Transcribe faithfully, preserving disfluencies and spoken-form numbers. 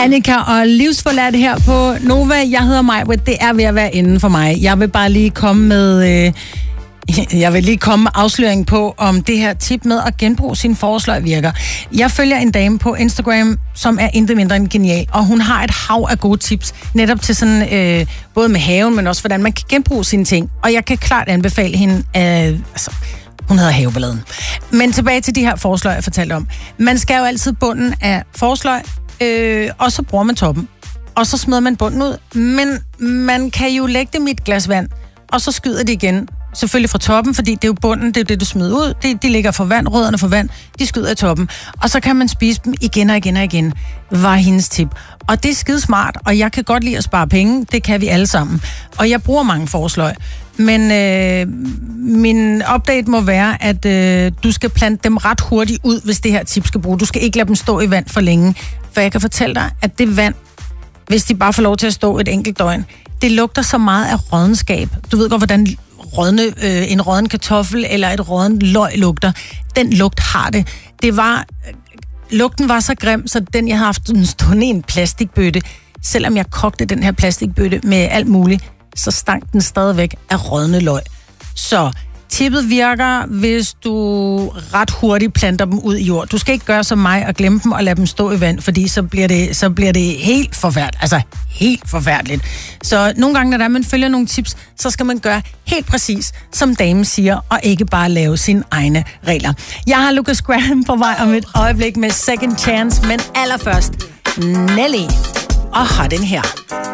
Annika og livsforladt her på Nova. Jeg hedder Majbrit. Det er ved at være inden for mig. Jeg vil bare lige komme med... Øh, jeg vil lige komme med afsløring på, om det her tip med at genbruge sin forårsløg virker. Jeg følger en dame på Instagram, som er intet mindre end genial, og hun har et hav af gode tips, netop til sådan, øh, både med haven, men også hvordan man kan genbruge sine ting. Og jeg kan klart anbefale hende, øh, altså, hun hedder Haveballaden. Men tilbage til de her forårsløg, jeg fortalte om. Man skal jo altid bunden af forårsløg, øh, og så bruger man toppen. Og så smider man bunden ud. Men man kan jo lægge dem i et glas vand, og så skyder det igen. Selvfølgelig fra toppen, fordi det er jo bunden, det er det, du smider ud. De, de ligger for vand, rødderne for vand, de skyder i toppen. Og så kan man spise dem igen og igen og igen, var hendes tip. Og det er skide smart, og jeg kan godt lide at spare penge, det kan vi alle sammen. Og jeg bruger mange forårsløg. Men øh, min update må være, at øh, du skal plante dem ret hurtigt ud, hvis det her tip skal bruge. Du skal ikke lade dem stå i vand for længe. For jeg kan fortælle dig, at det vand, hvis de bare får lov til at stå et enkelt døgn, det lugter så meget af rådenskab. Du ved godt, hvordan rådne, øh, en rådden kartoffel eller et rådden løg lugter. Den lugt har det. Det var... Øh, lugten var så grim, så den, jeg havde haft stående i en plastikbøtte, selvom jeg kogte den her plastikbøtte med alt muligt, så stank den stadigvæk af rådne løg. Så tippet virker, hvis du ret hurtigt planter dem ud i jord. Du skal ikke gøre som mig og glemme dem og lade dem stå i vand, fordi så bliver det, så bliver det helt forfærdeligt. Altså helt forfærdeligt. Så nogle gange, når man følger nogle tips, så skal man gøre helt præcis, som damen siger, og ikke bare lave sine egne regler. Jeg har Lucas Graham på vej om et øjeblik med Second Chance, men allerførst Nelly og har den her.